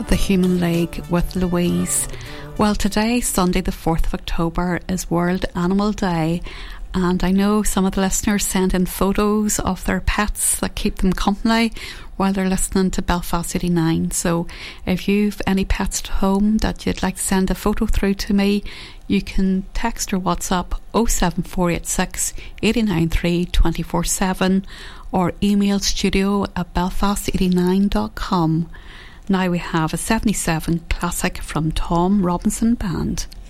The Human League with Louise. Well, today, Sunday the 4th of October, is World Animal Day, and I know some of the listeners send in photos of their pets that keep them company while they're listening to Belfast 89. So if you've any pets at home that you'd like to send a photo through to me, you can text or WhatsApp 07486 893 247 or email studio@belfast89.com. Now we have a 77 classic from Tom Robinson Band.